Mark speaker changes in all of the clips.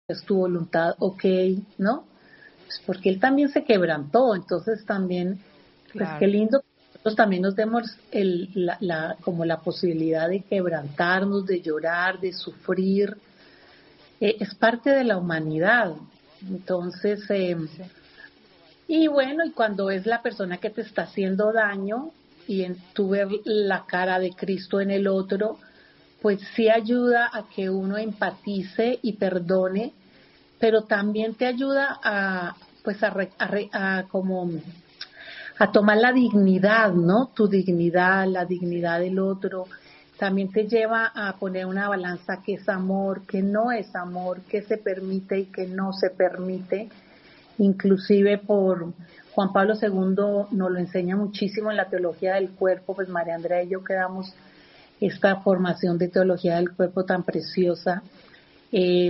Speaker 1: es tu voluntad, ok, ¿no? Pues porque Él también se quebrantó, entonces también, pues qué
Speaker 2: Claro.
Speaker 1: lindo que nosotros también nos demos como la posibilidad de quebrantarnos, de llorar, de sufrir, es parte de la humanidad. Entonces,
Speaker 2: Sí.
Speaker 1: y bueno, y cuando es la persona que te está haciendo daño y tú ver la cara de Cristo en el otro, pues sí ayuda a que uno empatice y perdone, pero también te ayuda a, pues a como a tomar la dignidad, ¿no? Tu dignidad, la dignidad del otro. También te lleva a poner una balanza que es amor, que no es amor, que se permite y que no se permite. Inclusive por Juan Pablo II nos lo enseña muchísimo en la teología del cuerpo, pues María Andrea y yo quedamos esta formación de teología del cuerpo tan preciosa. Eh,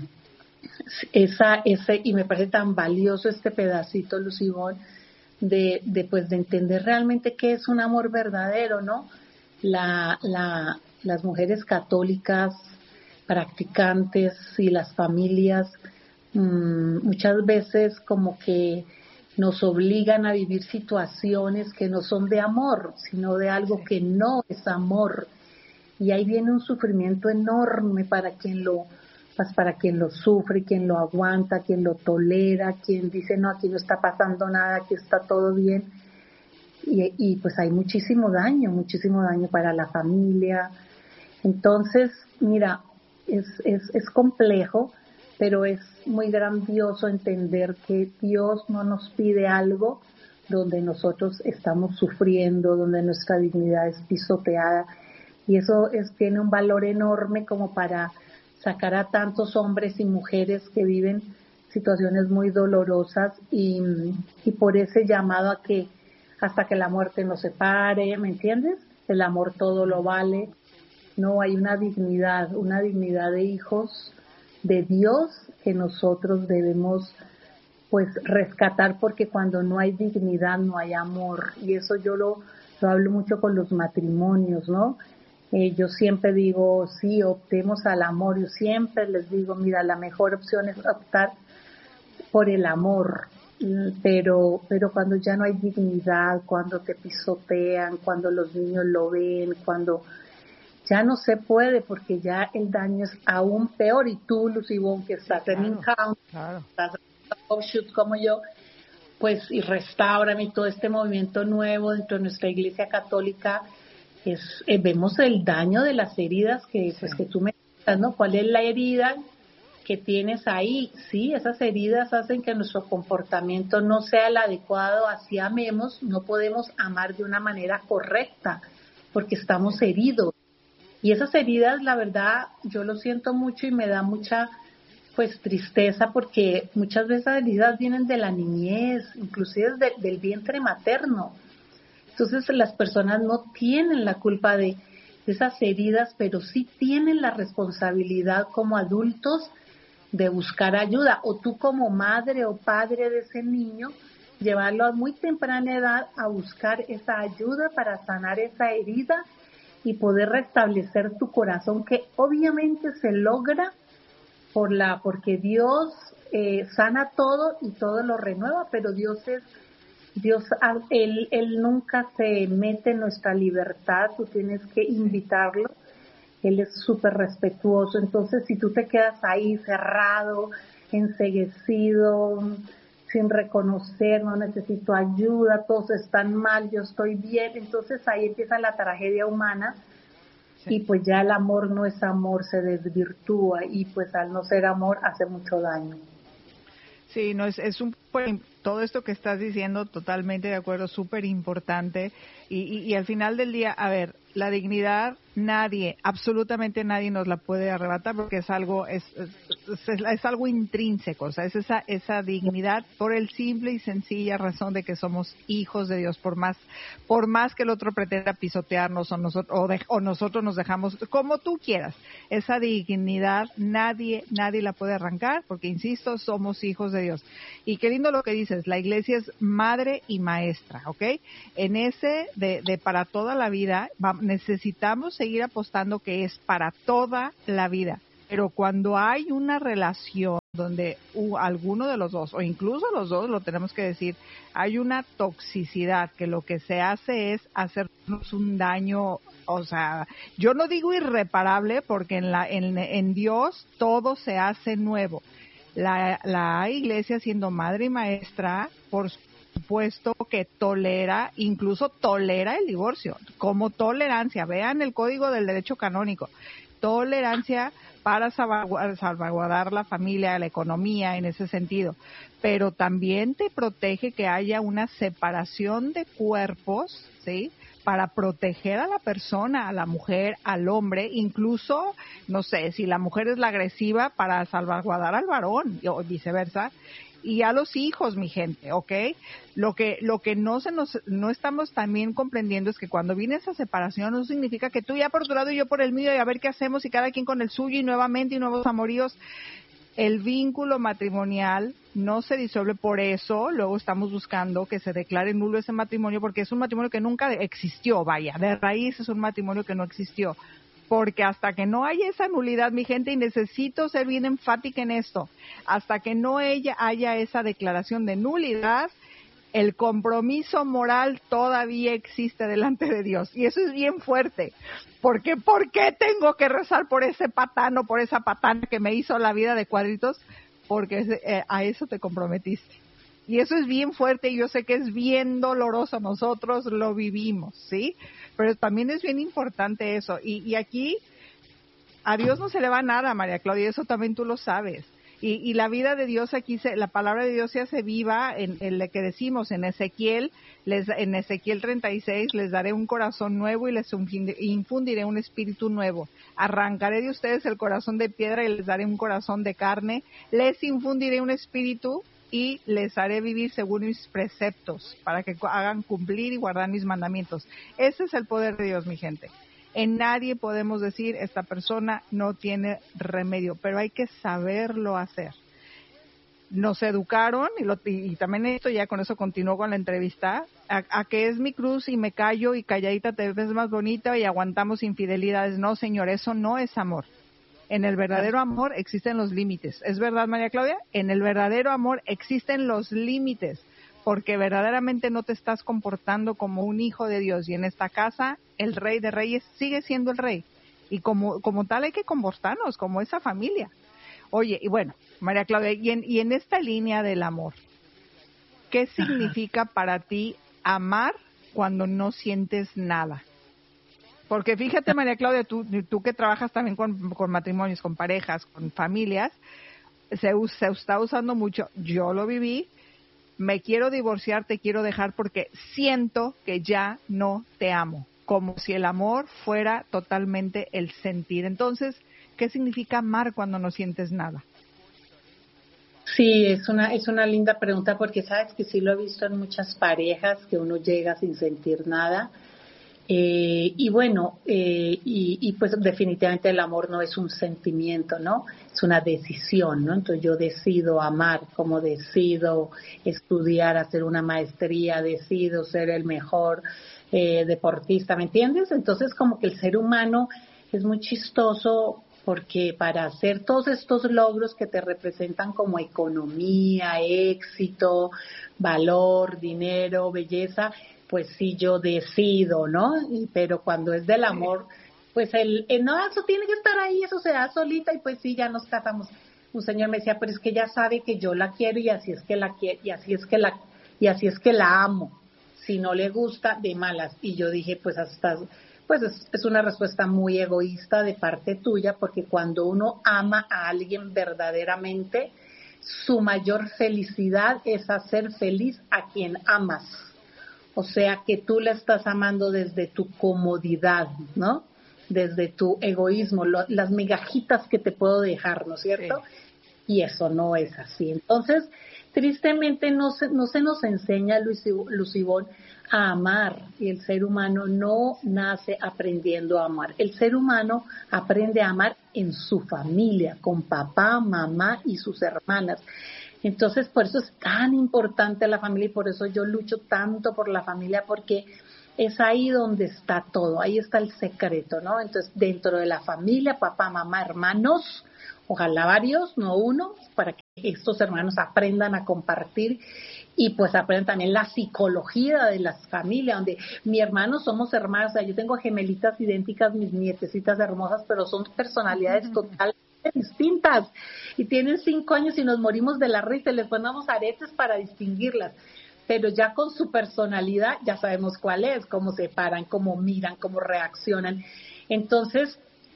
Speaker 1: y me parece tan valioso este pedacito, Lucibón, de entender realmente qué es un amor verdadero, ¿no? Las mujeres católicas practicantes y las familias muchas veces como que nos obligan a vivir situaciones que no son de amor, sino de algo que no es amor. Y ahí viene un sufrimiento enorme para quien lo sufre, quien lo aguanta, quien lo tolera, quien dice, no, aquí no está pasando nada, aquí está todo bien. Y pues hay muchísimo daño para la familia. Entonces, mira, es complejo, pero es muy grandioso entender que Dios no nos pide algo donde nosotros estamos sufriendo, donde nuestra dignidad es pisoteada. Y eso tiene un valor enorme como para sacar a tantos hombres y mujeres que viven situaciones muy dolorosas y por ese llamado a que hasta que la muerte nos separe, ¿me entiendes? El amor todo lo vale. No, hay una dignidad de hijos de Dios que nosotros debemos pues rescatar, porque cuando no hay dignidad no hay amor, y eso yo lo hablo mucho con los matrimonios, ¿no? Yo siempre digo, sí, optemos al amor, yo siempre les digo, mira, la mejor opción es optar por el amor, pero cuando ya no hay dignidad, cuando te pisotean, cuando los niños lo ven, cuando ya no se puede, porque ya el daño es aún peor. Y tú, Lucibón, que
Speaker 2: Sí,
Speaker 1: estás en
Speaker 2: claro,
Speaker 1: Encounter,
Speaker 2: claro.
Speaker 1: estás en Offshoot como yo, pues y Restaurame y todo este movimiento nuevo dentro de nuestra Iglesia Católica, vemos el daño de las heridas
Speaker 2: Sí,
Speaker 1: que tú me dices, ¿no? ¿Cuál es la herida que tienes ahí? Sí, esas heridas hacen que nuestro comportamiento no sea el adecuado, así amemos, no podemos amar de una manera correcta, porque
Speaker 2: sí,
Speaker 1: estamos heridos. Y esas heridas, la verdad, yo lo siento mucho y me da mucha, pues, tristeza, porque muchas veces esas heridas vienen de la niñez, inclusive del vientre materno. Entonces las personas no tienen la culpa de esas heridas, pero sí tienen la responsabilidad como adultos de buscar ayuda, o tú como madre o padre de ese niño, llevarlo a muy temprana edad a buscar esa ayuda para sanar esa herida y poder restablecer tu corazón, que obviamente se logra porque Dios sana todo y todo lo renueva, pero Dios, él nunca se mete en nuestra libertad, tú tienes que
Speaker 2: sí.
Speaker 1: invitarlo. Él es súper respetuoso. Entonces, si tú te quedas ahí cerrado, enceguecido, sin reconocer, no necesito ayuda, todos están mal, yo estoy bien, entonces ahí empieza la tragedia humana,
Speaker 2: Sí.
Speaker 1: y pues ya el amor no es amor, se desvirtúa, y pues al no ser amor hace mucho daño.
Speaker 2: Sí, no es todo esto que estás diciendo, totalmente de acuerdo, súper importante. Y al final del día, a ver, la dignidad nadie, absolutamente nadie nos la puede arrebatar, porque es algo es algo intrínseco, o sea, es esa dignidad por el simple y sencilla razón de que somos hijos de Dios. Por más que el otro pretenda pisotearnos o nosotros nos dejamos como tú quieras, esa dignidad nadie la puede arrancar, porque insisto, somos hijos de Dios. Y qué lindo lo que dices, la iglesia es madre y maestra, ¿ok? En ese de para toda la vida necesitamos seguir apostando que es para toda la vida, pero cuando hay una relación donde alguno de los dos, o incluso los dos, lo tenemos que decir, hay una toxicidad que lo que se hace es hacernos un daño, o sea, yo no digo irreparable, porque en Dios todo se hace nuevo. La Iglesia, siendo madre y maestra, por supuesto que incluso tolera el divorcio, como tolerancia. Vean el Código del Derecho Canónico. Tolerancia para salvaguardar la familia, la economía, en ese sentido. Pero también te protege que haya una separación de cuerpos, ¿sí?, para proteger a la persona, a la mujer, al hombre, incluso, no sé, si la mujer es la agresiva, para salvaguardar al varón, o viceversa, y a los hijos, mi gente, ¿ok? Lo que no estamos también comprendiendo es que cuando viene esa separación no significa que tú ya por tu lado y yo por el mío, y a ver qué hacemos, y cada quien con el suyo, y nuevamente, y nuevos amoríos. El vínculo matrimonial no se disuelve, por eso luego estamos buscando que se declare nulo ese matrimonio, porque es un matrimonio que nunca existió, vaya, de raíz es un matrimonio que no existió, porque hasta que no haya esa nulidad, mi gente, y necesito ser bien enfática en esto, hasta que no haya esa declaración de nulidad, el compromiso moral todavía existe delante de Dios. Y eso es bien fuerte. Porque ¿por qué tengo que rezar por ese patán o por esa patana que me hizo la vida de cuadritos? Porque a eso te comprometiste. Y eso es bien fuerte, y yo sé que es bien doloroso, nosotros lo vivimos, ¿sí? Pero también es bien importante eso. Y aquí a Dios no se le va nada, María Claudia, eso también tú lo sabes. Y la vida de Dios aquí, la palabra de Dios se hace viva en lo que decimos en Ezequiel 36, les daré un corazón nuevo y les infundiré un espíritu nuevo. Arrancaré de ustedes el corazón de piedra y les daré un corazón de carne. Les infundiré un espíritu y les haré vivir según mis preceptos, para que hagan cumplir y guardar mis mandamientos. Ese es el poder de Dios, mi gente. En nadie podemos decir, esta persona no tiene remedio, pero hay que saberlo hacer. Nos educaron, y también esto, ya con eso continuó con la entrevista, a que es mi cruz y me callo y calladita te ves más bonita y aguantamos infidelidades. No, señor, eso no es amor. En el verdadero amor existen los límites. ¿Es verdad, María Claudia? En el verdadero amor existen los límites, porque verdaderamente no te estás comportando como un hijo de Dios. Y en esta casa, el Rey de Reyes sigue siendo el Rey. Y como tal hay que comportarnos como esa familia. Oye, y bueno, María Claudia, y en esta línea del amor, ¿qué significa para ti amar cuando no sientes nada? Porque fíjate, María Claudia, tú que trabajas también con matrimonios, con parejas, con familias, se está usando mucho. Yo lo viví. Me quiero divorciar, te quiero dejar porque siento que ya no te amo. Como si el amor fuera totalmente el sentir. Entonces, ¿qué significa amar cuando no sientes nada?
Speaker 1: Sí, es una linda pregunta, porque sabes que sí lo he visto en muchas parejas, que uno llega sin sentir nada. Y bueno, y pues definitivamente el amor no es un sentimiento, ¿no? Es una decisión, ¿no? Entonces yo decido amar, como decido estudiar, hacer una maestría, decido ser el mejor deportista, ¿me entiendes? Entonces como que el ser humano es muy chistoso, porque para hacer todos estos logros que te representan como economía, éxito, valor, dinero, belleza, pues sí, yo decido, ¿no? Pero cuando es del amor, pues no, eso tiene que estar ahí, eso se da solita, y pues sí, ya nos casamos. Un señor me decía, pero es que ella sabe que yo la quiero, y así es que la quiero, y así es que la amo. Si no le gusta, de malas. Y yo dije, pues es una respuesta muy egoísta de parte tuya, porque cuando uno ama a alguien verdaderamente, su mayor felicidad es hacer feliz a quien amas. O sea, que tú la estás amando desde tu comodidad, ¿no? Desde tu egoísmo, las migajitas que te puedo dejar, ¿no es cierto? Sí. Y eso no es así. Entonces, tristemente no se nos enseña, Lucibón, a amar. Y el ser humano no nace aprendiendo a amar. El ser humano aprende a amar en su familia, con papá, mamá y sus hermanas. Entonces, por eso es tan importante la familia, y por eso yo lucho tanto por la familia, porque es ahí donde está todo, ahí está el secreto, ¿no? Entonces, dentro de la familia, papá, mamá, hermanos, ojalá varios, no uno, para que estos hermanos aprendan a compartir y pues aprendan también la psicología de las familias, donde mi hermano somos hermanos, o sea, yo tengo gemelitas idénticas, mis nietecitas hermosas, pero son personalidades totalmente distintas y tienen 5 años y nos morimos de la risa y les ponemos aretes para distinguirlas, pero ya con su personalidad ya sabemos cuál es, cómo se paran, cómo miran, cómo reaccionan. Entonces,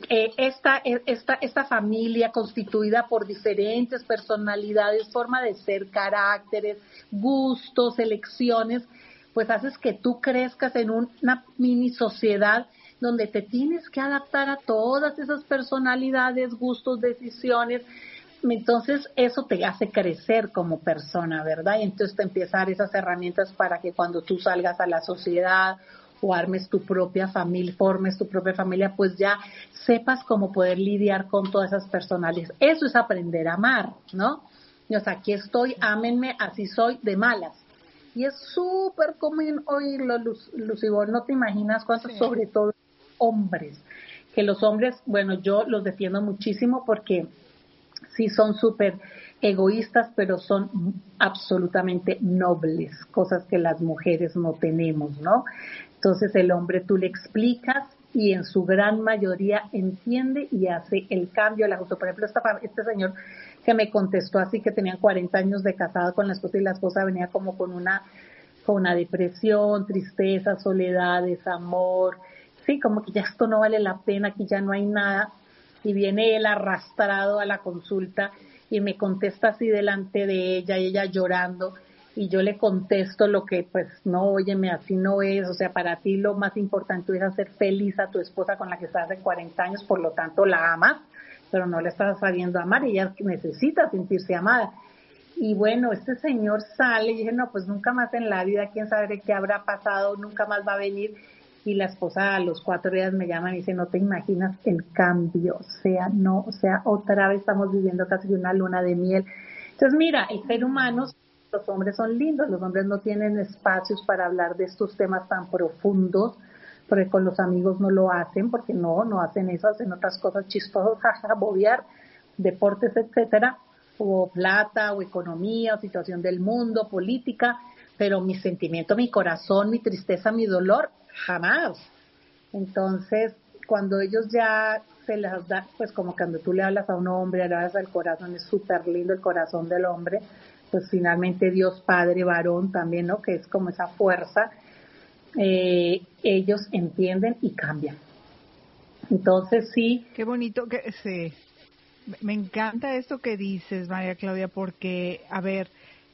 Speaker 1: esta familia constituida por diferentes personalidades, forma de ser, caracteres, gustos, elecciones, pues haces que tú crezcas en una mini sociedad donde te tienes que adaptar a todas esas personalidades, gustos, decisiones. Entonces eso te hace crecer como persona, ¿verdad? Y entonces te empiezan a dar esas herramientas para que cuando tú salgas a la sociedad o armes tu propia familia, formes tu propia familia, pues ya sepas cómo poder lidiar con todas esas personalidades. Eso es aprender a amar, ¿no? O sea, aquí estoy, ámenme, así soy, de malas. Y es súper común oírlo, Lucibor, no te imaginas cuánto, sí. Sobre todo hombres, que los hombres, bueno, yo los defiendo muchísimo porque sí son súper egoístas, pero son absolutamente nobles, cosas que las mujeres no tenemos, ¿no? Entonces el hombre tú le explicas y en su gran mayoría entiende y hace el cambio, el ajuste. Por ejemplo, este señor que me contestó así, que tenían 40 años de casado con la esposa y la esposa venía como con una depresión, tristeza, soledad, desamor, sí, como que ya esto no vale la pena, que ya no hay nada, y viene él arrastrado a la consulta y me contesta así delante de ella, y ella llorando, y yo le contesto lo que, pues, no, óyeme, así no es, o sea, para ti lo más importante es hacer feliz a tu esposa con la que estás hace 40 años, por lo tanto la amas, pero no la estás sabiendo amar, y ella necesita sentirse amada. Y bueno, este señor sale y dije, no, pues nunca más en la vida, quién sabe qué habrá pasado, nunca más va a venir. Y la esposa a los 4 días me llama y dice, no te imaginas el cambio, o sea, otra vez estamos viviendo casi una luna de miel. Entonces, mira, el ser humano, los hombres son lindos, los hombres no tienen espacios para hablar de estos temas tan profundos, porque con los amigos no lo hacen, porque no hacen eso, hacen otras cosas chistosas, jaja, bobear, deportes, etcétera, o plata, o economía, o situación del mundo, política, pero mi sentimiento, mi corazón, mi tristeza, mi dolor, jamás. Entonces, cuando ellos ya se las da, pues como cuando tú le hablas a un hombre, le hablas al corazón, es súper lindo el corazón del hombre, pues finalmente Dios Padre, varón también, ¿no? Que es como esa fuerza, ellos entienden y cambian. Entonces sí.
Speaker 2: Qué bonito que sí. Me encanta esto que dices, María Claudia, porque, a ver,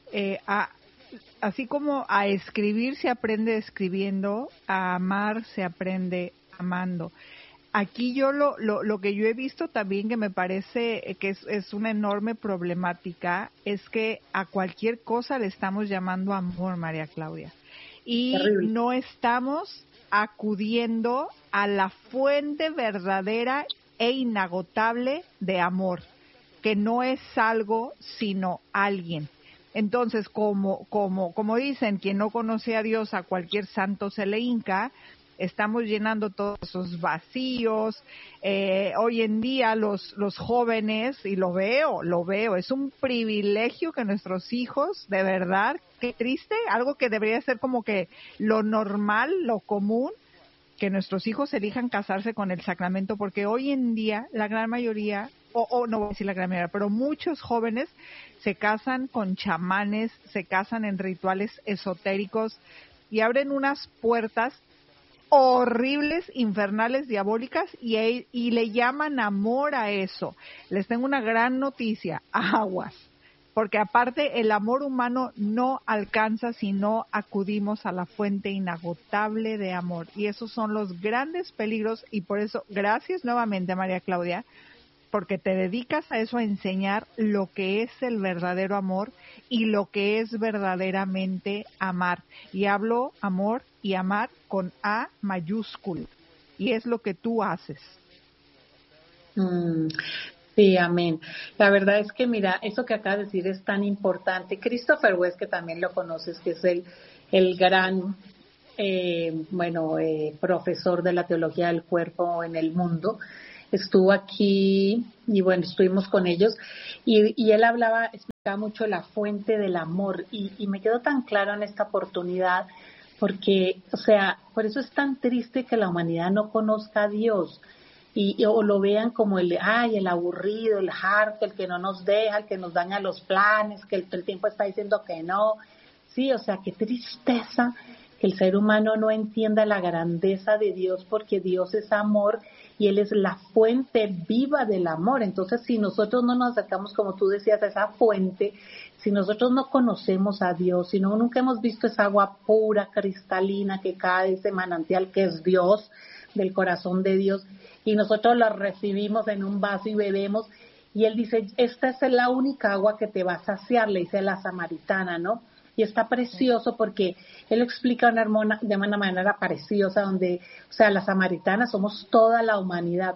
Speaker 2: así como a escribir se aprende escribiendo, a amar se aprende amando. Aquí yo lo que yo he visto también que me parece que es una enorme problemática es que a cualquier cosa le estamos llamando amor, María Claudia. Y
Speaker 1: terrible.
Speaker 2: No estamos acudiendo a la fuente verdadera e inagotable de amor, que no es algo sino alguien. Entonces, como dicen, quien no conoce a Dios, a cualquier santo se le hinca, estamos llenando todos esos vacíos. Hoy en día los jóvenes, y lo veo, es un privilegio que nuestros hijos, de verdad, qué triste, algo que debería ser como que lo normal, lo común, que nuestros hijos elijan casarse con el sacramento, porque hoy en día la gran mayoría, no voy a decir la gran mayoría, pero muchos jóvenes se casan con chamanes, se casan en rituales esotéricos y abren unas puertas horribles, infernales, diabólicas y le llaman amor a eso. Les tengo una gran noticia, aguas. Porque aparte el amor humano no alcanza si no acudimos a la fuente inagotable de amor. Y esos son los grandes peligros y por eso, gracias nuevamente María Claudia, porque te dedicas a eso, a enseñar lo que es el verdadero amor y lo que es verdaderamente amar. Y hablo amor y amar con A mayúscula. Y es lo que tú haces.
Speaker 1: Sí, amén. La verdad es que, mira, eso que acabas de decir es tan importante. Christopher West, que también lo conoces, que es el gran, profesor de la teología del cuerpo en el mundo, estuvo aquí y bueno, estuvimos con ellos y él explicaba mucho la fuente del amor y me quedó tan claro en esta oportunidad porque, o sea, por eso es tan triste que la humanidad no conozca a Dios o lo vean como el aburrido, el harto, el que no nos deja, el que nos daña los planes, que el tiempo está diciendo que no. Sí, o sea, qué tristeza que el ser humano no entienda la grandeza de Dios, porque Dios es amor y Él es la fuente viva del amor. Entonces, si nosotros no nos acercamos, como tú decías, a esa fuente, si nosotros no conocemos a Dios, si no nunca hemos visto esa agua pura, cristalina, que cae de ese manantial que es Dios, del corazón de Dios, y nosotros la recibimos en un vaso y bebemos, y Él dice, esta es la única agua que te va a saciar, le dice la samaritana, ¿no? Y está precioso porque él explica de una manera preciosa donde, o sea, las samaritanas somos toda la humanidad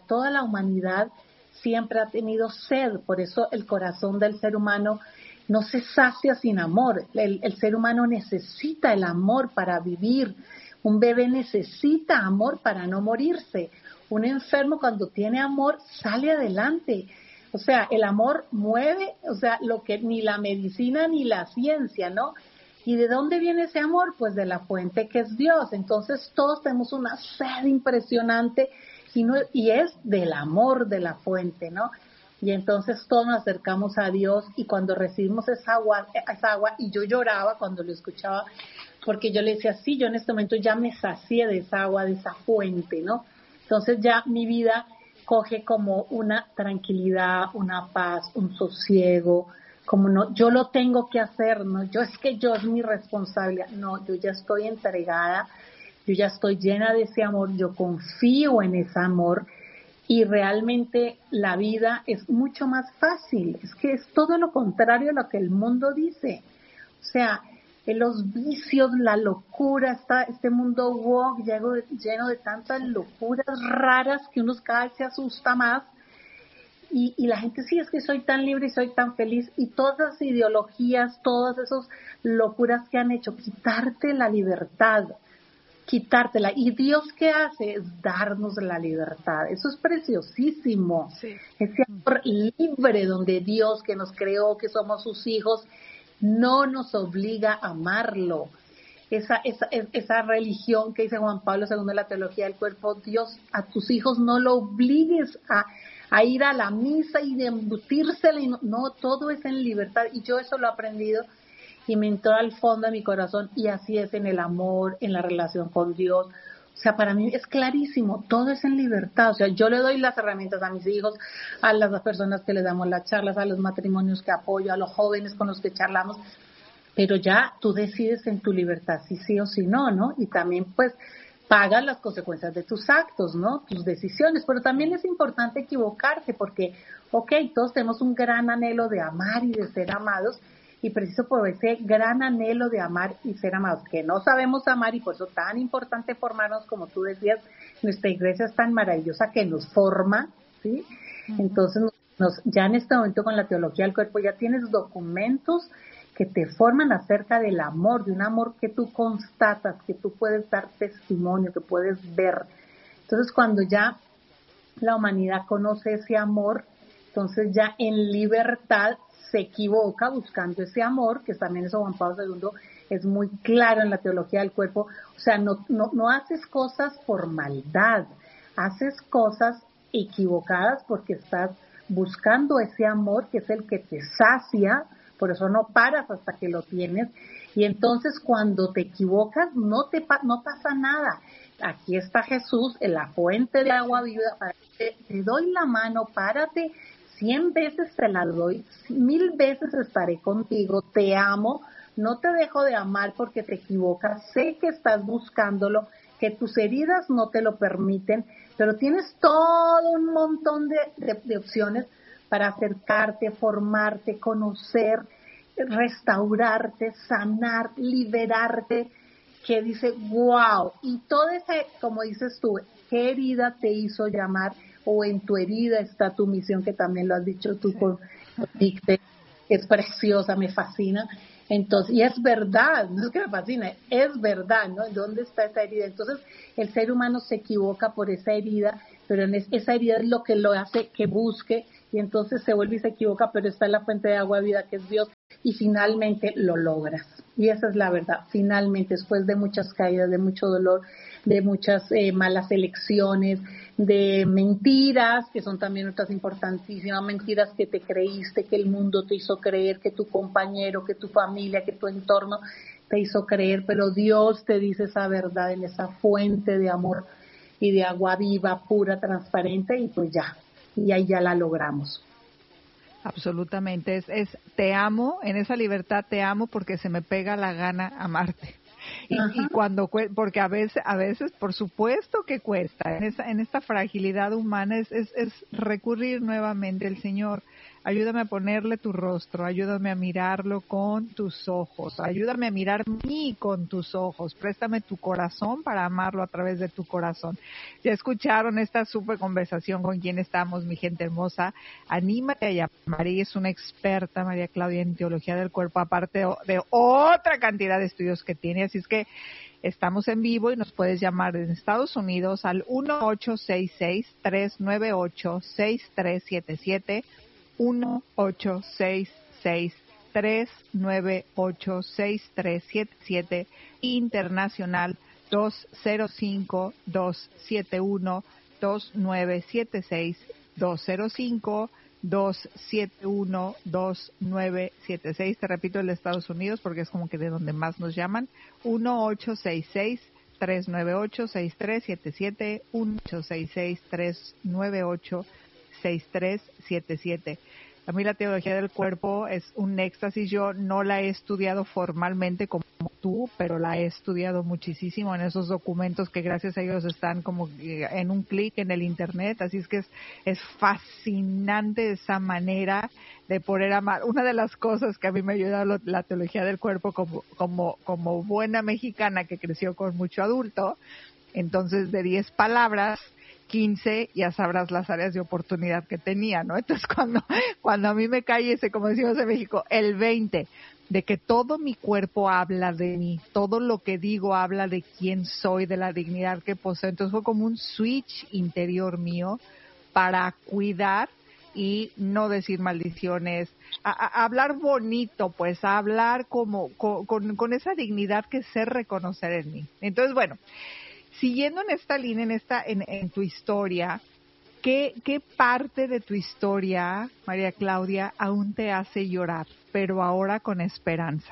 Speaker 1: siempre ha tenido sed, por eso el corazón del ser humano no se sacia sin amor, el ser humano necesita el amor para vivir, un bebé necesita amor para no morirse, un enfermo cuando tiene amor sale adelante. O sea, el amor mueve, o sea, lo que ni la medicina ni la ciencia, ¿no? ¿Y de dónde viene ese amor? Pues de la fuente que es Dios. Entonces todos tenemos una sed impresionante y es del amor de la fuente, ¿no? Y entonces todos nos acercamos a Dios y cuando recibimos esa agua, y yo lloraba cuando lo escuchaba, porque yo le decía, sí, yo en este momento ya me sacié de esa agua, de esa fuente, ¿no? Entonces ya mi vida coge como una tranquilidad, una paz, un sosiego, como no, yo lo tengo que hacer, no, yo es mi responsabilidad, no, yo ya estoy entregada, yo ya estoy llena de ese amor, yo confío en ese amor y realmente la vida es mucho más fácil, es que es todo lo contrario a lo que el mundo dice, o sea, los vicios, la locura, este mundo woke lleno de tantas locuras raras que uno cada vez se asusta más y la gente sí es que soy tan libre y soy tan feliz y todas las ideologías, todas esas locuras que han hecho, quitarte la libertad, quitártela. ¿Y Dios qué hace? Es darnos la libertad. Eso es preciosísimo.
Speaker 2: Sí.
Speaker 1: Ese amor libre donde Dios que nos creó, que somos sus hijos, no nos obliga a amarlo. Esa religión que dice Juan Pablo II de la teología del cuerpo, Dios a tus hijos no lo obligues a ir a la misa y de embutírsela, no, todo es en libertad y yo eso lo he aprendido y me entró al fondo de mi corazón y así es en el amor, en la relación con Dios. O sea, para mí es clarísimo, todo es en libertad. O sea, yo le doy las herramientas a mis hijos, a las personas que les damos las charlas, a los matrimonios que apoyo, a los jóvenes con los que charlamos, pero ya tú decides en tu libertad si sí o si no, ¿no? Y también pues pagas las consecuencias de tus actos, ¿no? Tus decisiones, pero también es importante equivocarse porque, todos tenemos un gran anhelo de amar y de ser amados y preciso por ese gran anhelo de amar y ser amados, que no sabemos amar y por eso tan importante formarnos, como tú decías, nuestra iglesia es tan maravillosa que nos forma, ¿sí? Entonces, ya en este momento con la teología del cuerpo ya tienes documentos que te forman acerca del amor, de un amor que tú constatas, que tú puedes dar testimonio, que puedes ver. Entonces, cuando ya la humanidad conoce ese amor, entonces ya en libertad se equivoca buscando ese amor, que también eso Juan Pablo II es muy claro en la teología del cuerpo, o sea, no haces cosas por maldad, haces cosas equivocadas porque estás buscando ese amor que es el que te sacia, por eso no paras hasta que lo tienes, y entonces cuando te equivocas no pasa nada. Aquí está Jesús, en la fuente de agua viva, te doy la mano, párate, 100 veces te la doy, 1000 veces estaré contigo, te amo, no te dejo de amar porque te equivocas, sé que estás buscándolo, que tus heridas no te lo permiten, pero tienes todo un montón de opciones para acercarte, formarte, conocer, restaurarte, sanar, liberarte, que dice, wow, y todo ese, como dices tú, ¿qué herida te hizo llamar? O en tu herida está tu misión, que también lo has dicho tú con Dicte, es preciosa, me fascina. Entonces, y es verdad, no es que me fascina, es verdad, ¿no? ¿Dónde está esa herida? Entonces, el ser humano se equivoca por esa herida pero esa herida es lo que lo hace que busque, y entonces se vuelve y se equivoca, pero está en la fuente de agua de vida que es Dios, y finalmente lo logras. Y esa es la verdad, finalmente, después de muchas caídas, de mucho dolor, de muchas malas elecciones, de mentiras, que son también otras importantísimas, mentiras que te creíste, que el mundo te hizo creer, que tu compañero, que tu familia, que tu entorno te hizo creer, pero Dios te dice esa verdad en esa fuente de amor y de agua viva, pura, transparente, y pues ya, y ahí ya la logramos.
Speaker 2: Absolutamente, es te amo, en esa libertad te amo porque se me pega la gana amarte. Y cuando, porque a veces, por supuesto que cuesta, en esta fragilidad humana es recurrir nuevamente al Señor. Ayúdame a ponerle tu rostro, ayúdame a mirarlo con tus ojos, ayúdame a mirar a mí con tus ojos, préstame tu corazón para amarlo a través de tu corazón. Ya escucharon esta súper conversación con quien estamos, mi gente hermosa. Anímate a llamar, ella es una experta, María Claudia, en teología del cuerpo, aparte de otra cantidad de estudios que tiene, así es que estamos en vivo y nos puedes llamar en Estados Unidos al 1-866-398-6377, 1-866-398-6377, internacional 205-271-2976, 205-271-2976. Te repito, el de Estados Unidos porque es como que de donde más nos llaman, 1-866-398-6377, 1-866-398-6377. A mí la teología del cuerpo es un éxtasis. Yo no la he estudiado formalmente como tú, pero la he estudiado muchísimo en esos documentos que gracias a ellos están como en un clic en el internet. Así es que es fascinante esa manera de poder amar. Una de las cosas que a mí me ha ayudado la teología del cuerpo como buena mexicana que creció con mucho adulto, entonces de 10 palabras, 15, ya sabrás las áreas de oportunidad que tenía, ¿no? Entonces cuando a mí me cae ese, como decimos en México, el 20, de que todo mi cuerpo habla de mí, todo lo que digo habla de quién soy, de la dignidad que poseo. Entonces fue como un switch interior mío para cuidar y no decir maldiciones, a hablar bonito, pues a hablar como con esa dignidad que sé reconocer en mí. Entonces, bueno, siguiendo en esta línea, en tu historia, ¿qué parte de tu historia, María Claudia, aún te hace llorar, pero ahora con esperanza?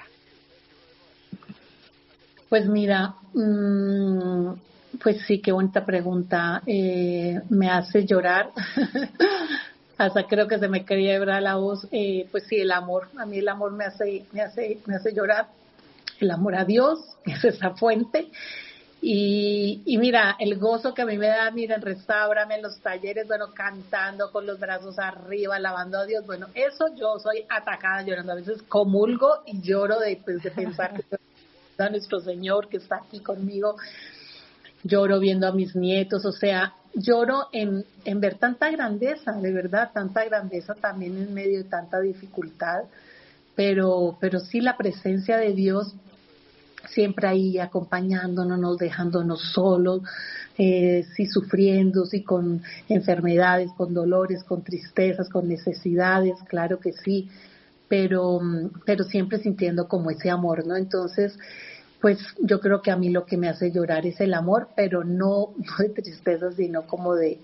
Speaker 1: Pues mira, pues sí, qué bonita pregunta. Me hace llorar. Hasta creo que se me quería la voz. Pues sí, el amor. A mí el amor me hace llorar. El amor a Dios, es esa fuente. Y mira, el gozo que a mí me da, mira, en Restáurame, en los talleres, bueno, cantando con los brazos arriba, alabando a Dios, bueno, eso yo soy atacada llorando, a veces comulgo y lloro de pensar que a nuestro Señor que está aquí conmigo, lloro viendo a mis nietos, o sea, lloro en ver tanta grandeza, de verdad, tanta grandeza también en medio de tanta dificultad, pero sí la presencia de Dios siempre ahí acompañándonos, dejándonos solos, sí sufriendo, sí con enfermedades, con dolores, con tristezas, con necesidades, claro que sí, pero siempre sintiendo como ese amor, ¿no? Entonces, pues yo creo que a mí lo que me hace llorar es el amor, pero no de tristeza, sino como de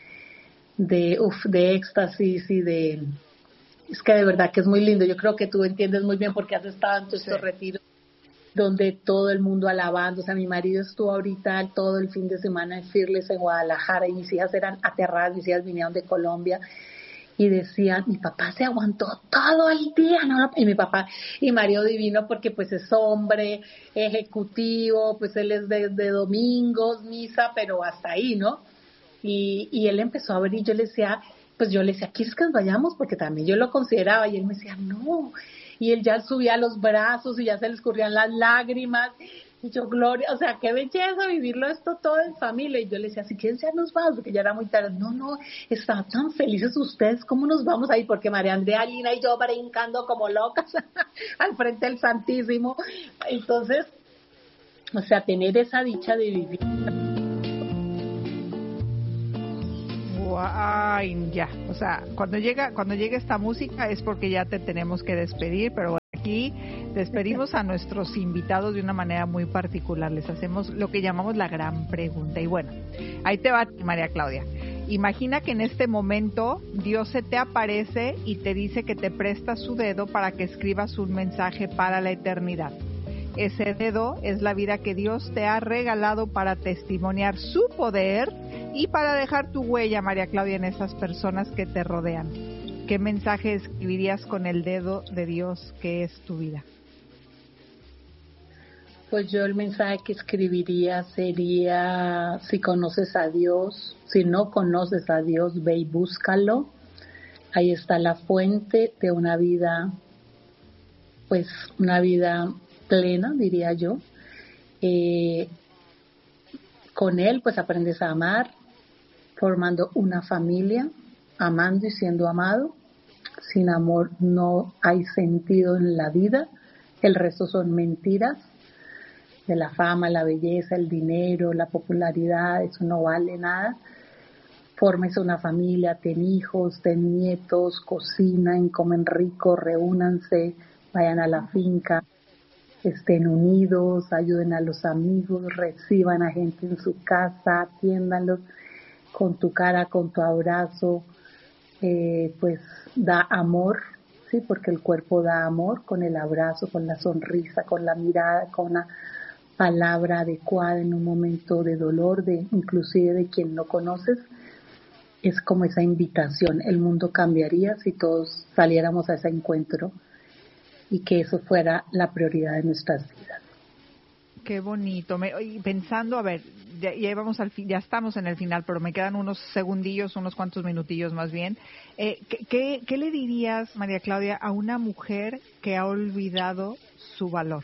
Speaker 1: éxtasis y de... Es que de verdad que es muy lindo, yo creo que tú entiendes muy bien porque has estado en todos estos retiros donde todo el mundo alabando, o sea, mi marido estuvo ahorita todo el fin de semana en Fearless en Guadalajara y mis hijas eran aterradas, mis hijas vinieron de Colombia y decían, mi papá se aguantó todo el día, ¿no? Y mi papá, y Mario divino porque pues es hombre, ejecutivo, pues él es de domingos, misa, pero hasta ahí, ¿no? Y él empezó a ver y yo le decía, ¿quieres que nos vayamos? Porque también yo lo consideraba y él me decía, no. Y él ya subía los brazos y ya se le escurrían las lágrimas. Y yo, Gloria, o sea, qué belleza vivirlo esto todo en familia. Y yo le decía, si quieres ya nos vamos, porque ya era muy tarde. No, estaban tan felices ustedes, ¿cómo nos vamos ahí? Porque María Andrea, Lina y yo brincando como locas al frente del Santísimo. Entonces, o sea, tener esa dicha de vivir
Speaker 2: Ay, ya. O sea, cuando llegue esta música es porque ya te tenemos que despedir, pero aquí despedimos a nuestros invitados de una manera muy particular. Les hacemos lo que llamamos la gran pregunta. Y bueno, ahí te va, María Claudia. Imagina que en este momento Dios se te aparece y te dice que te presta su dedo para que escribas un mensaje para la eternidad. Ese dedo es la vida que Dios te ha regalado para testimoniar su poder y para dejar tu huella, María Claudia, en esas personas que te rodean. ¿Qué mensaje escribirías con el dedo de Dios que es tu vida?
Speaker 1: Pues yo el mensaje que escribiría sería: si conoces a Dios, si no conoces a Dios, ve y búscalo. Ahí está la fuente de una vida, pues una vida plena, diría yo. Con Él pues aprendes a amar, formando una familia, amando y siendo amado. Sin amor no hay sentido en la vida, el resto son mentiras. De la fama, la belleza, el dinero, la popularidad, eso no vale nada. Fórmese una familia, ten hijos, ten nietos, cocinen, comen rico, reúnanse, vayan a la finca, estén unidos, ayuden a los amigos, reciban a gente en su casa, atiéndanlos con tu cara, con tu abrazo, pues da amor, sí, porque el cuerpo da amor con el abrazo, con la sonrisa, con la mirada, con la palabra adecuada en un momento de dolor, de inclusive de quien no conoces. Es como esa invitación. El mundo cambiaría si todos saliéramos a ese encuentro y que eso fuera la prioridad de nuestras vidas.
Speaker 2: Qué bonito. Y pensando, a ver, ya vamos al fin, ya estamos en el final, pero me quedan unos segundillos, unos cuantos minutillos más bien. ¿Qué le dirías, María Claudia, a una mujer que ha olvidado su valor?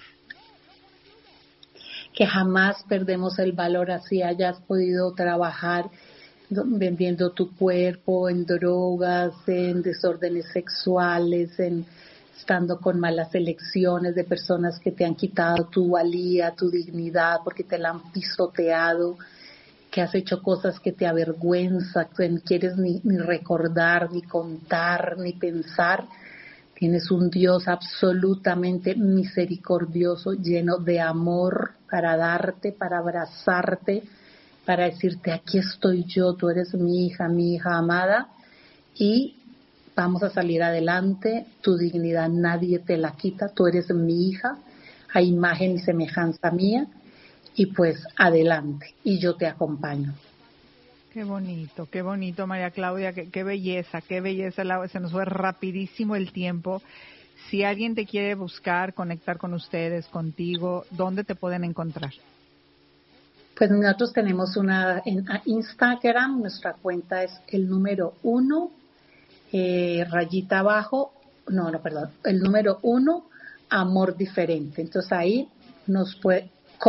Speaker 1: Que jamás perdemos el valor, así hayas podido trabajar vendiendo tu cuerpo en drogas, en desórdenes sexuales, en estando con malas elecciones de personas que te han quitado tu valía, tu dignidad, porque te la han pisoteado, que has hecho cosas que te avergüenza, que no quieres ni recordar, ni contar, ni pensar. Tienes un Dios absolutamente misericordioso, lleno de amor para darte, para abrazarte, para decirte: aquí estoy yo, tú eres mi hija amada, y vamos a salir adelante. Tu dignidad nadie te la quita, tú eres mi hija, a imagen y semejanza mía, y pues adelante, y yo te acompaño.
Speaker 2: Qué bonito, María Claudia, qué belleza, se nos fue rapidísimo el tiempo. Si alguien te quiere buscar, conectar con ustedes, contigo, ¿dónde te pueden encontrar?
Speaker 1: Pues nosotros tenemos en Instagram, nuestra cuenta es el número 1, rayita abajo, el número 1, amor diferente. Entonces ahí nos puede,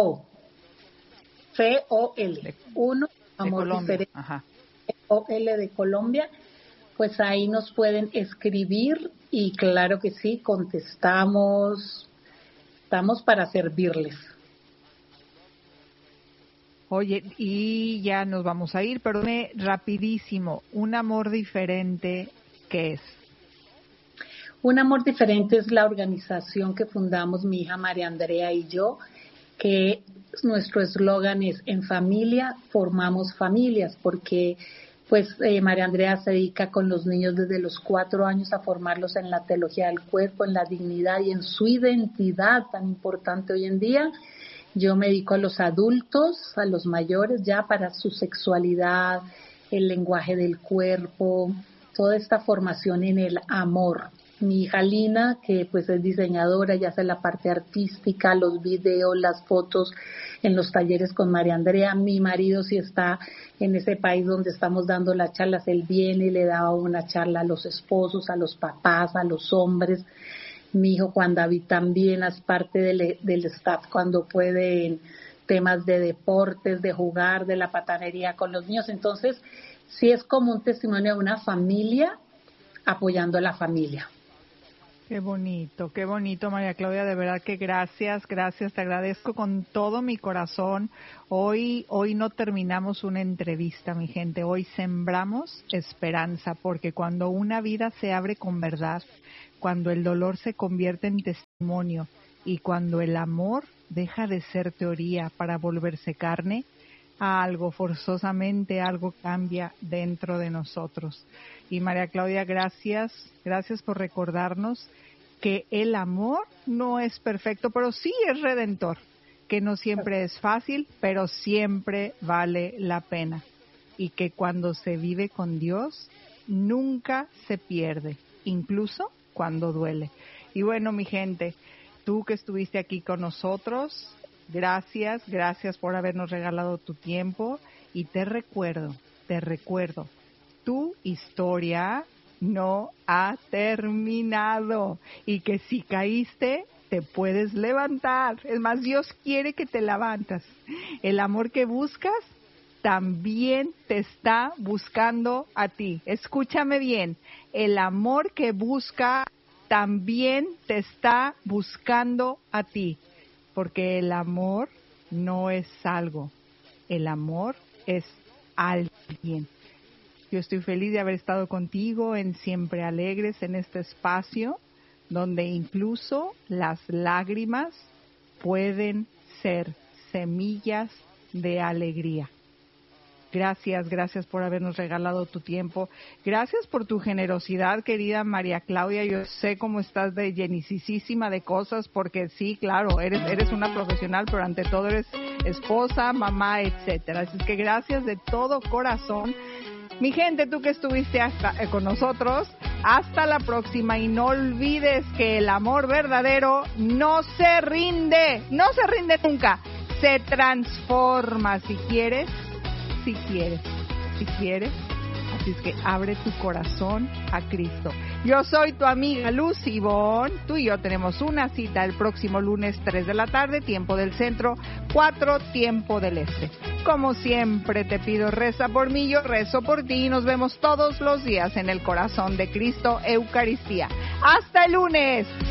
Speaker 1: C-O-L, 1, amor diferente,
Speaker 2: Ajá.
Speaker 1: O-L de Colombia. Pues ahí nos pueden escribir y claro que sí, contestamos, estamos para servirles.
Speaker 2: Oye, y ya nos vamos a ir, pero rapidísimo, un amor diferente, ¿qué es?
Speaker 1: Un amor diferente es la organización que fundamos mi hija María Andrea y yo, que nuestro eslogan es: en familia formamos familias, porque pues María Andrea se dedica con los niños desde los 4 años a formarlos en la teología del cuerpo, en la dignidad y en su identidad tan importante hoy en día. Yo me dedico a los adultos, a los mayores, ya para su sexualidad, el lenguaje del cuerpo, toda esta formación en el amor. Mi hija Lina, que pues es diseñadora, ya hace la parte artística, los videos, las fotos en los talleres con María Andrea. Mi marido, si está en ese país donde estamos dando las charlas, él viene y le da una charla a los esposos, a los papás, a los hombres. Mi hijo Juan David también es parte del staff cuando puede, en temas de deportes, de jugar, de la patanería con los niños. Entonces, sí es como un testimonio de una familia apoyando a la familia.
Speaker 2: Qué bonito, María Claudia, de verdad que gracias, te agradezco con todo mi corazón. Hoy no terminamos una entrevista, mi gente, hoy sembramos esperanza, porque cuando una vida se abre con verdad, cuando el dolor se convierte en testimonio y cuando el amor deja de ser teoría para volverse carne, algo cambia dentro de nosotros. Y María Claudia, gracias por recordarnos que el amor no es perfecto, pero sí es redentor, que no siempre es fácil, pero siempre vale la pena, y que cuando se vive con Dios nunca se pierde, incluso cuando duele. Y bueno, mi gente, tú que estuviste aquí con nosotros, gracias por habernos regalado tu tiempo, y te recuerdo, tu historia no ha terminado, y que si caíste, te puedes levantar. Es más, Dios quiere que te levantas. El amor que buscas también te está buscando a ti. Escúchame bien, el amor que busca también te está buscando a ti, porque el amor no es algo, el amor es alguien. Yo estoy feliz de haber estado contigo en Siempre Alegres, en este espacio donde incluso las lágrimas pueden ser semillas de alegría. Gracias por habernos regalado tu tiempo. Gracias por tu generosidad, querida María Claudia. Yo sé cómo estás de llenicísima de cosas, porque sí, claro, eres una profesional, pero ante todo eres esposa, mamá, etcétera. Así que gracias de todo corazón. Mi gente, tú que estuviste con nosotros, hasta la próxima, y no olvides que el amor verdadero no se rinde nunca, se transforma si quieres. Así es que abre tu corazón a Cristo. Yo soy tu amiga Lucy Bon. Tú y yo tenemos una cita el próximo lunes 3 de la tarde, tiempo del centro, 4 tiempo del este. Como siempre te pido, reza por mí, yo rezo por ti, y nos vemos todos los días en el corazón de Cristo, Eucaristía. ¡Hasta el lunes!